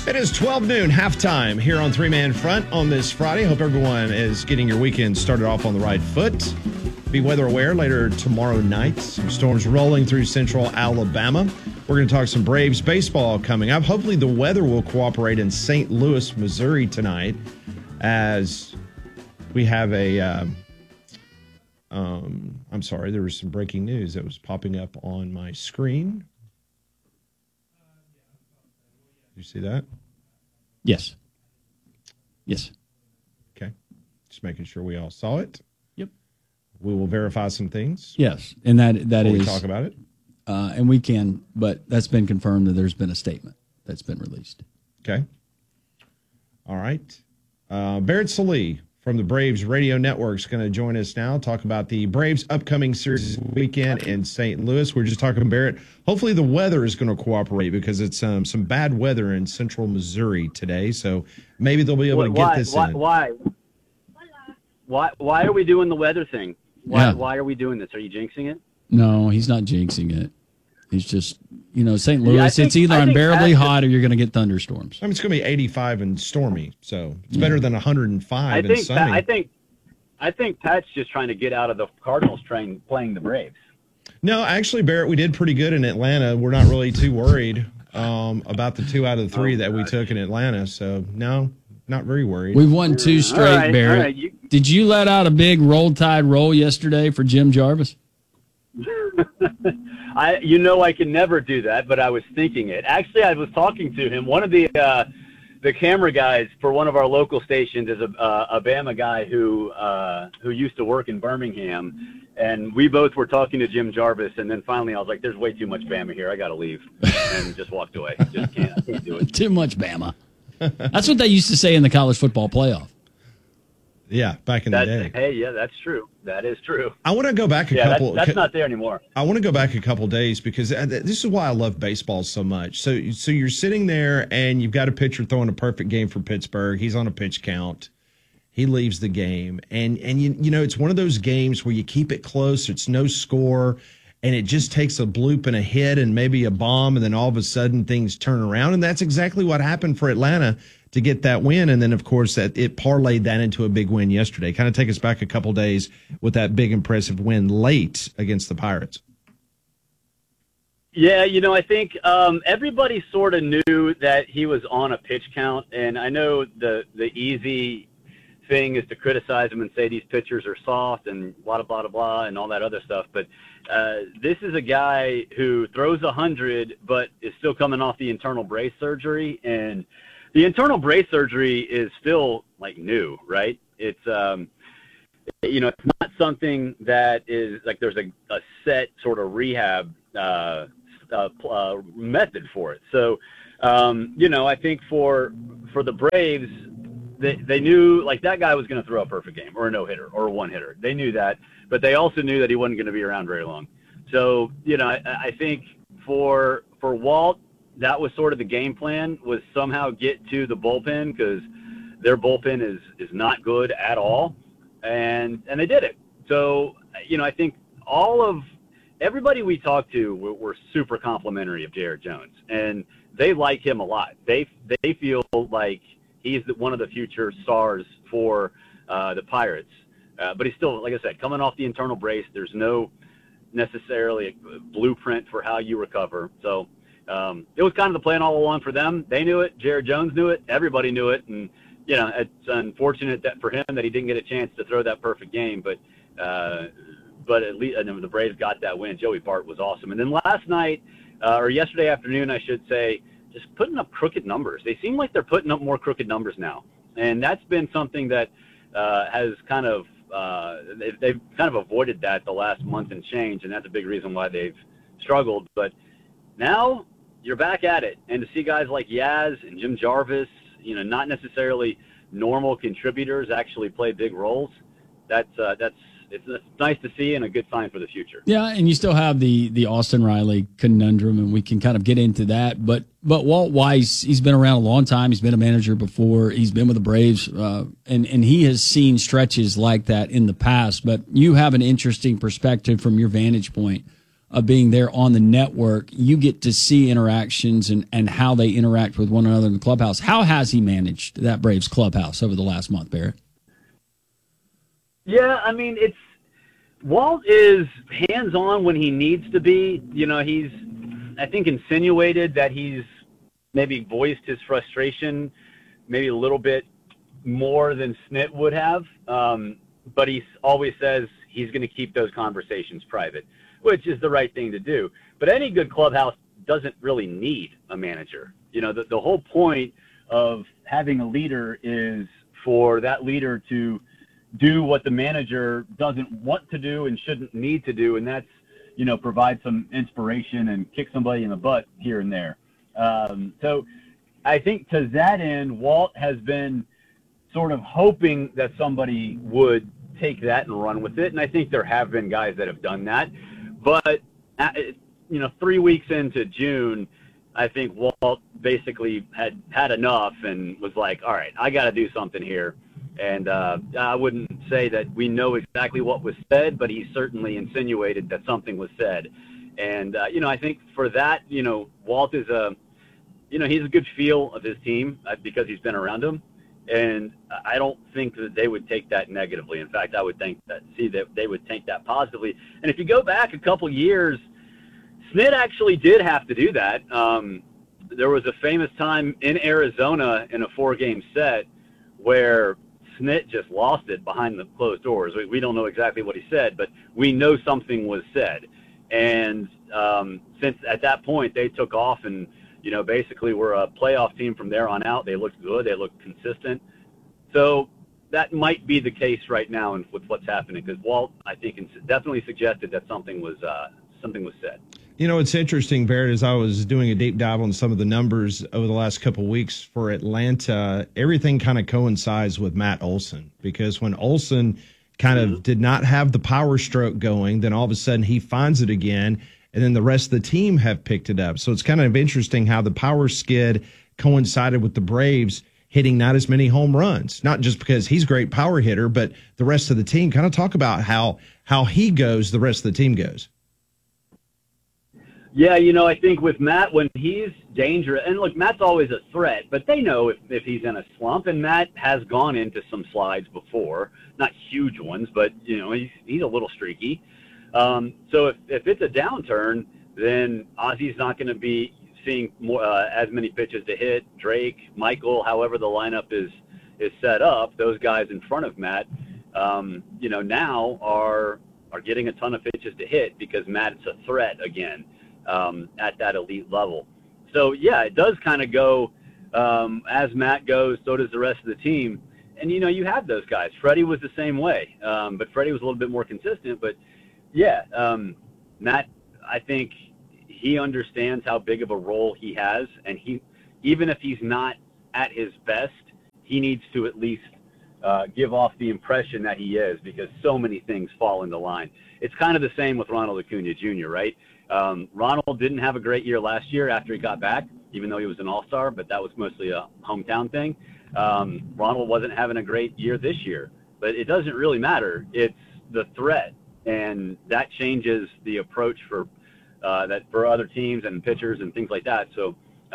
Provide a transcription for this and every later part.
It is 12 noon, halftime here on Three Man Front on this Friday. Hope everyone is getting your weekend started off on the right foot. Be weather aware later tomorrow night. Some storms rolling through central Alabama. We're going to talk some Braves baseball coming up. Hopefully the weather will cooperate in St. Louis, Missouri tonight as we have a... I'm sorry, there was some breaking news that was popping up on my screen. Did you see that? Yes. Yes. Okay. Just making sure we all saw it. Yep. We will verify some things. Yes, and that is we talk about it. And we can, but that's been confirmed that there's been a statement that's been released. Okay. All right. Barrett Sallee from the Braves Radio Network is going to join us now, talk about the Braves' upcoming series weekend in St. Louis. We're just talking, Barrett. Hopefully the weather is going to cooperate because it's some bad weather in central Missouri today. So maybe they'll be able to get this in. Why are we doing the weather thing? Why are we doing this? Are you jinxing it? No, he's not jinxing it. He's just, St. Louis, it's either unbearably hot or you're going to get thunderstorms. I mean, it's going to be 85 and stormy, so it's better than 105 and sunny. I think Pat's just trying to get out of the Cardinals train playing the Braves. No, actually, Barrett, we did pretty good in Atlanta. We're not really too worried about the 2 out of the 3 that we took in Atlanta, so no, not very worried. We've won 2 straight, Barrett. Right. Did you let out a big Roll Tide roll yesterday for Jim Jarvis? I can never do that, but I was thinking it. Actually, I was talking to him. One of the camera guys for one of our local stations is a Bama guy who used to work in Birmingham, and we both were talking to Jim Jarvis, and then finally I was like, "There's way too much Bama here. I got to leave," and just walked away. I can't do it. Too much Bama. That's what they used to say in the college football playoff. Yeah, back in the day. Hey, yeah, that's true. That is true. I want to go back a couple. That's not there anymore. I want to go back a couple days because this is why I love baseball so much. So you're sitting there and you've got a pitcher throwing a perfect game for Pittsburgh. He's on a pitch count. He leaves the game, and it's one of those games where you keep it close. It's no score, and it just takes a bloop and a hit and maybe a bomb, and then all of a sudden things turn around. And that's exactly what happened for Atlanta to get that win. And then, of course, that it parlayed that into a big win yesterday. Kind of take us back a couple days with that big, impressive win late against the Pirates. Yeah, I think everybody sort of knew that he was on a pitch count. And I know the easy thing is to criticize him and say these pitchers are soft and blah, blah, blah, blah, and all that other stuff. But this is a guy who throws 100 but is still coming off the internal brace surgery. And the internal brace surgery is still like new, right? It's, it's not something that is like there's a set sort of rehab method for it. So, I think for the Braves, they knew like that guy was going to throw a perfect game or a no-hitter or a one-hitter. They knew that, but they also knew that he wasn't going to be around very long. So, I think for Walt, that was sort of the game plan, was somehow get to the bullpen because their bullpen is not good at all. And they did it. So, I think everybody we talked to were super complimentary of Jared Jones, and they like him a lot. They feel like he's one of the future stars for the Pirates. But he's still, like I said, coming off the internal brace. There's no necessarily a blueprint for how you recover. So, it was kind of the plan all along for them. They knew it. Jared Jones knew it. Everybody knew it. And, it's unfortunate that for him that he didn't get a chance to throw that perfect game. But at least the Braves got that win. Joey Bart was awesome. And then last night, or yesterday afternoon, I should say, just putting up crooked numbers. They seem like they're putting up more crooked numbers now. And that's been something that has kind of they've kind of avoided that the last month and change. And that's a big reason why they've struggled. But now you're back at it. And to see guys like Yaz and Jim Jarvis, not necessarily normal contributors actually play big roles, it's nice to see and a good sign for the future. Yeah, and you still have the Austin Riley conundrum, and we can kind of get into that. But Walt Weiss, he's been around a long time. He's been a manager before. He's been with the Braves, and he has seen stretches like that in the past. But you have an interesting perspective from your vantage point of being there on the network, you get to see interactions and how they interact with one another in the clubhouse. How has he managed that Braves clubhouse over the last month, Barrett? Yeah, I mean, Walt is hands-on when he needs to be. He's, I think, insinuated that he's maybe voiced his frustration maybe a little bit more than Snit would have. But he always says he's going to keep those conversations private, which is the right thing to do. But any good clubhouse doesn't really need a manager. The whole point of having a leader is for that leader to do what the manager doesn't want to do and shouldn't need to do, and that's, provide some inspiration and kick somebody in the butt here and there. So I think to that end, Walt has been sort of hoping that somebody would take that and run with it, and I think there have been guys that have done that. But, 3 weeks into June, I think Walt basically had enough and was like, all right, I got to do something here. And I wouldn't say that we know exactly what was said, but he certainly insinuated that something was said. And, I think for that, Walt is he's a good feel of his team because he's been around them. And I don't think that they would take that negatively. In fact, I would think that they would take that positively. And if you go back a couple years, Snit actually did have to do that. There was a famous time in Arizona in a 4-game set where Snit just lost it behind the closed doors. We don't know exactly what he said, but we know something was said. And since at that point they took off and, basically were a playoff team from there on out. They looked good. They looked consistent. So that might be the case right now with what's happening, because Walt, I think, definitely suggested that something was said. It's interesting, Barrett, as I was doing a deep dive on some of the numbers over the last couple of weeks for Atlanta, everything kind of coincides with Matt Olson, because when Olson kind of did not have the power stroke going, then all of a sudden he finds it again, and then the rest of the team have picked it up. So it's kind of interesting how the power skid coincided with the Braves hitting not as many home runs, not just because he's a great power hitter, but the rest of the team. Kind of talk about how he goes, the rest of the team goes. Yeah, I think with Matt, when he's dangerous, and look, Matt's always a threat, but they know if he's in a slump, and Matt has gone into some slides before, not huge ones, but, he's a little streaky. So if it's a downturn, then Ozzy's not going to be seeing more as many pitches to hit. Drake, Michael, however the lineup is set up, those guys in front of Matt, now are getting a ton of pitches to hit because Matt's a threat again. At that elite level. So, yeah, it does kind of go as Matt goes, so does the rest of the team. And, you have those guys. Freddie was the same way, but Freddie was a little bit more consistent. But, yeah, Matt, I think he understands how big of a role he has. And even if he's not at his best, he needs to at least give off the impression that he is, because so many things fall into line. It's kind of the same with Ronald Acuna Jr., right? Ronald didn't have a great year last year after he got back, even though he was an all-star, but that was mostly a hometown thing. Ronald wasn't having a great year this year, but it doesn't really matter. It's the threat, and that changes the approach for other teams and pitchers and things like that. So,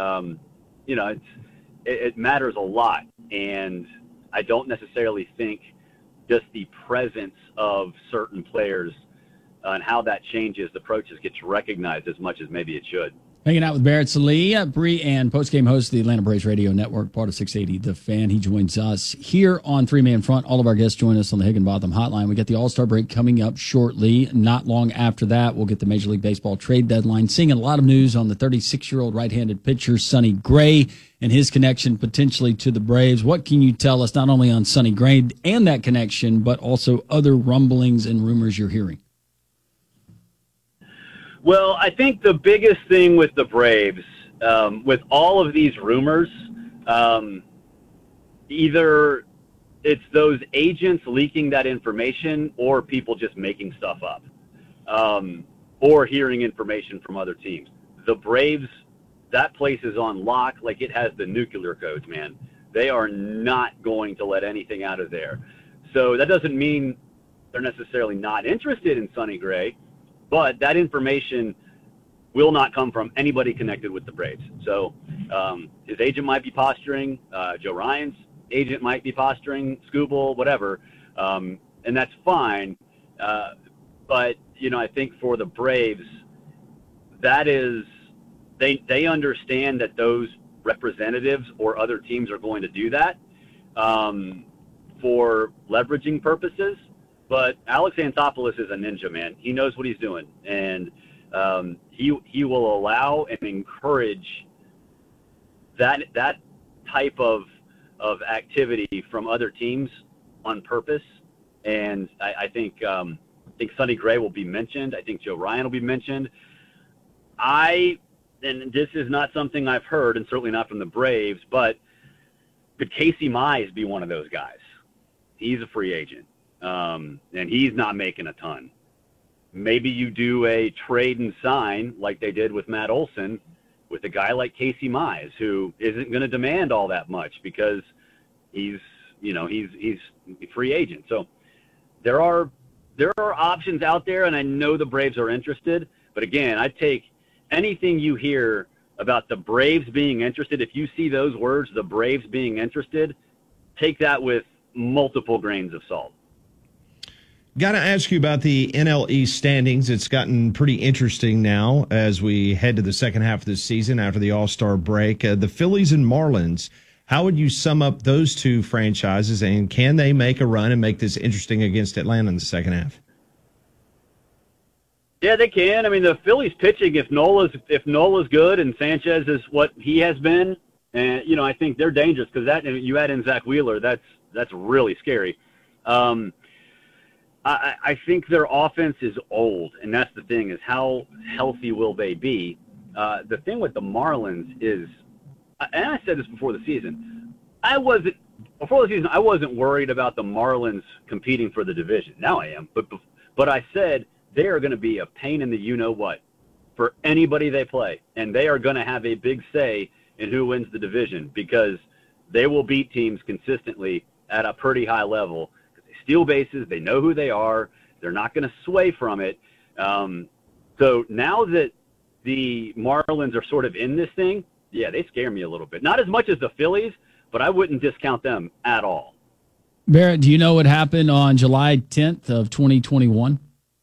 it matters a lot, and I don't necessarily think just the presence of certain players and how that changes the approaches gets recognized as much as maybe it should. Hanging out with Barrett Sallee, Bree, and postgame host of the Atlanta Braves Radio Network, part of 680 The Fan. He joins us here on Three Man Front. All of our guests join us on the Higginbotham Hotline. We get the All-Star break coming up shortly. Not long after that, we'll get the Major League Baseball trade deadline. Seeing a lot of news on the 36-year-old right-handed pitcher, Sonny Gray, and his connection potentially to the Braves. What can you tell us not only on Sonny Gray and that connection, but also other rumblings and rumors you're hearing? Well, I think the biggest thing with the Braves, with all of these rumors, either it's those agents leaking that information or people just making stuff up, or hearing information from other teams. The Braves, that place is on lock like it has the nuclear codes, man. They are not going to let anything out of there. So that doesn't mean they're necessarily not interested in Sonny Gray. But that information will not come from anybody connected with the Braves. So his agent might be posturing, Joe Ryan's agent might be posturing, Skubal, whatever, and that's fine. But, I think for the Braves, that is, they understand that those representatives or other teams are going to do that for leveraging purposes. But Alex Anthopoulos is a ninja, man. He knows what he's doing, and he will allow and encourage that type of activity from other teams on purpose. And I think Sonny Gray will be mentioned. I think Joe Ryan will be mentioned. And this is not something I've heard, and certainly not from the Braves, but could Casey Mize be one of those guys? He's a free agent, and he's not making a ton. Maybe you do a trade and sign like they did with Matt Olson with a guy like Casey Mize, who isn't going to demand all that much because he's a free agent. So there are options out there, and I know the Braves are interested. But again, I take anything you hear about the Braves being interested. If you see those words, the Braves being interested, take that with multiple grains of salt. Got to ask you about the NL East standings. It's gotten pretty interesting now as we head to the second half of the season after the All-Star break. The Phillies and Marlins, how would you sum up those two franchises, and can they make a run and make this interesting against Atlanta in the second half? Yeah, they can. I mean, the Phillies pitching, if Nola's good and Sanchez is what he has been, and I think they're dangerous because that you add in Zach Wheeler, that's really scary. I think their offense is old, and that's the thing, is how healthy will they be? The thing with the Marlins is, and I said this before the season, I wasn't worried about the Marlins competing for the division. Now I am, but I said they are going to be a pain in the you-know-what for anybody they play, and they are going to have a big say in who wins the division because they will beat teams consistently at a pretty high level. Steal bases, they know who they are, they're not going to sway from it. So now that the Marlins are sort of in this thing, yeah, they scare me a little bit. Not as much as the Phillies, but I wouldn't discount them at all. Barrett, do you know what happened on July 10th of 2021?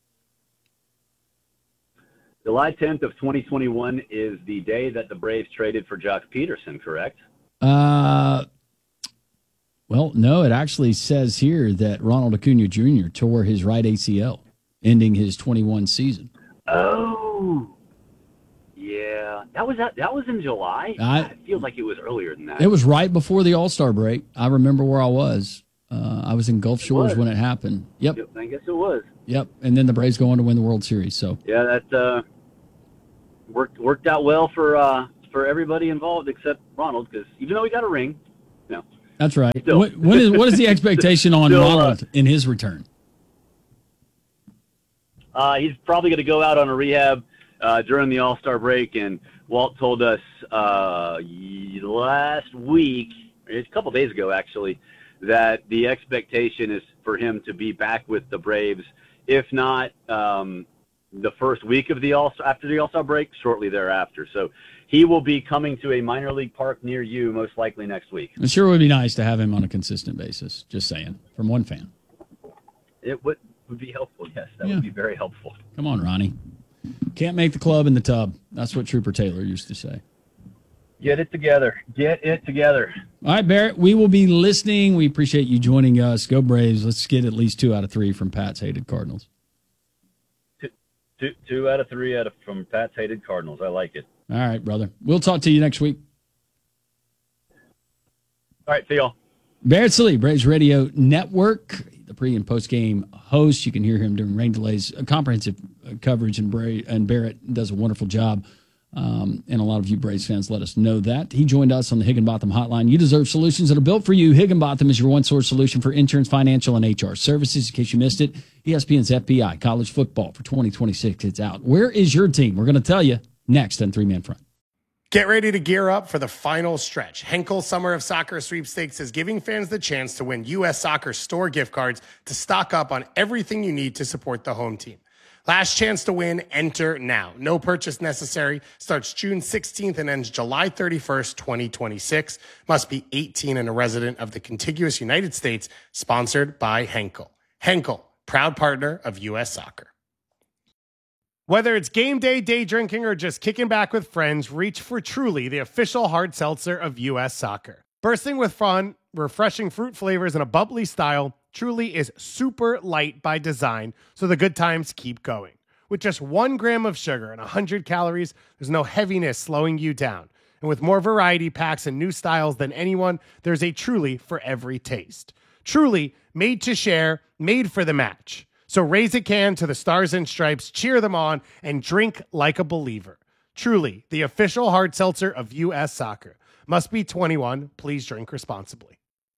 July 10th of 2021 is the day that the Braves traded for Jock Peterson, correct? Well, no, it actually says here that Ronald Acuna Jr. tore his right ACL, ending his 21 season. Oh, yeah. That was in July? It feels like it was earlier than that. It was right before the All-Star break. I remember where I was. I was in Gulf Shores when it happened. Yep. I guess it was. Yep. And then the Braves go on to win the World Series. So yeah, that worked out well for everybody involved except Ronald, because even though he got a ring, no. That's right. Still. What is the expectation on Ronald in his return? He's probably going to go out on a rehab during the All-Star break, and Walt told us last week, a couple days ago actually, that the expectation is for him to be back with the Braves, if not the first week of after the All-Star break, shortly thereafter. So he will be coming to a minor league park near you most likely next week. It sure would be nice to have him on a consistent basis, just saying, from one fan. It would be helpful, yes. That would be very helpful. Come on, Ronnie. Can't make the club in the tub. That's what Trooper Taylor used to say. Get it together. Get it together. All right, Barrett, we will be listening. We appreciate you joining us. Go Braves. Let's get at least 2 out of 3 from Pat's hated Cardinals. 2 out of 3 from Pat's hated Cardinals. I like it. All right, brother. We'll talk to you next week. All right, see y'all. Barrett Sallee, Braves Radio Network, the pre- and post-game host. You can hear him during rain delays, comprehensive coverage, and Barrett does a wonderful job. And a lot of you Braves fans let us know that. He joined us on the Higginbotham Hotline. You deserve solutions that are built for you. Higginbotham is your one-source solution for insurance, financial, and HR services. In case you missed it, ESPN's FBI, college football for 2026. It's out. Where is your team? We're going to tell you next on Three Man Front. Get ready to gear up for the final stretch. Henkel Summer of Soccer Sweepstakes is giving fans the chance to win U.S. Soccer store gift cards to stock up on everything you need to support the home team. Last chance to win, enter now. No purchase necessary. Starts June 16th and ends July 31st, 2026. Must be 18 and a resident of the contiguous United States. Sponsored by Henkel. Henkel, proud partner of U.S. Soccer. Whether it's game day, day drinking, or just kicking back with friends, reach for Truly, the official hard seltzer of U.S. Soccer. Bursting with fun, refreshing fruit flavors, and a bubbly style, Truly is super light by design, so the good times keep going. With just 1 gram of sugar and 100 calories, there's no heaviness slowing you down. And with more variety packs and new styles than anyone, there's a Truly for every taste. Truly, made to share, made for the match. So raise a can to the Stars and Stripes, cheer them on, and drink like a believer. Truly, the official hard seltzer of U.S. Soccer. Must be 21. Please drink responsibly.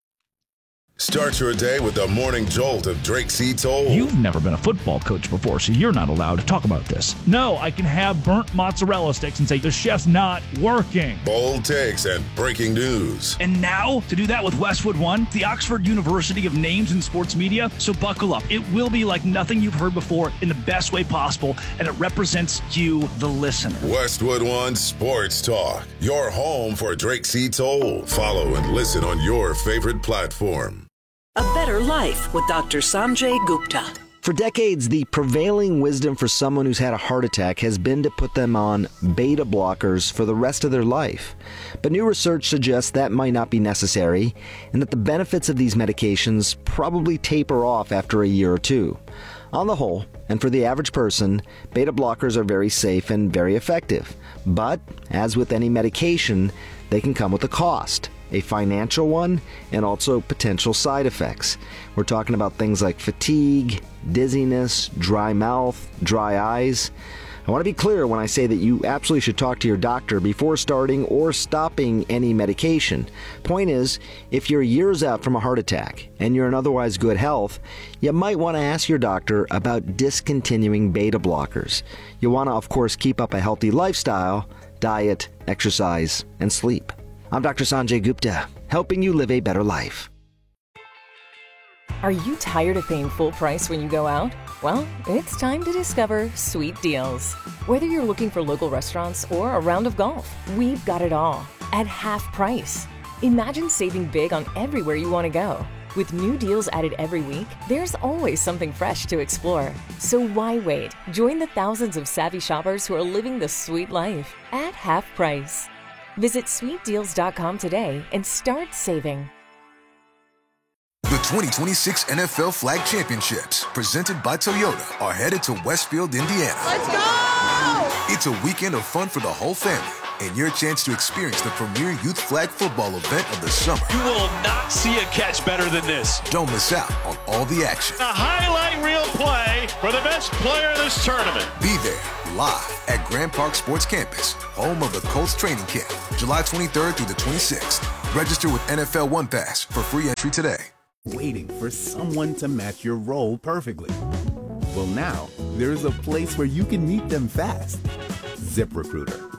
Start your day with the morning jolt of Drake C. Toll. You've never been a football coach before, so you're not allowed to talk about this. No, I can have burnt mozzarella sticks and say the chef's not working. Bold takes and breaking news. And now, to do that with Westwood One, the Oxford University of Names in Sports Media. So buckle up. It will be like nothing you've heard before in the best way possible, and it represents you, the listener. Westwood One Sports Talk. Your home for Drake C. Toll. Follow and listen on your favorite platform. A Better Life with Dr. Sanjay Gupta. For decades, the prevailing wisdom for someone who's had a heart attack has been to put them on beta blockers for the rest of their life. But new research suggests that might not be necessary, and that the benefits of these medications probably taper off after a year or two. On the whole, and for the average person, beta blockers are very safe and very effective. But, as with any medication, they can come with a cost. A financial one, and also potential side effects. We're talking about things like fatigue, dizziness, dry mouth, dry eyes. I want to be clear when I say that you absolutely should talk to your doctor before starting or stopping any medication. Point is, if you're years out from a heart attack and you're in otherwise good health, you might want to ask your doctor about discontinuing beta blockers. You want to, of course, keep up a healthy lifestyle, diet, exercise, and sleep. I'm Dr. Sanjay Gupta, helping you live a better life. Are you tired of paying full price when you go out? Well, it's time to discover Sweet Deals. Whether you're looking for local restaurants or a round of golf, we've got it all at half price. Imagine saving big on everywhere you want to go. With new deals added every week, there's always something fresh to explore. So why wait? Join the thousands of savvy shoppers who are living the sweet life at half price. Visit sweetdeals.com today and start saving. The 2026 NFL Flag Championships, presented by Toyota, are headed to Westfield, Indiana. Let's go! It's a weekend of fun for the whole family and your chance to experience the premier youth flag football event of the summer. You will not see a catch better than this. Don't miss out on all the action. A highlight reel play for the best player in this tournament. Be there live at Grand Park Sports Campus, home of the Colts training camp, July 23rd through the 26th. Register with NFL One Pass for free entry today. Waiting for someone to match your role perfectly. Well, now there's a place where you can meet them fast. ZipRecruiter.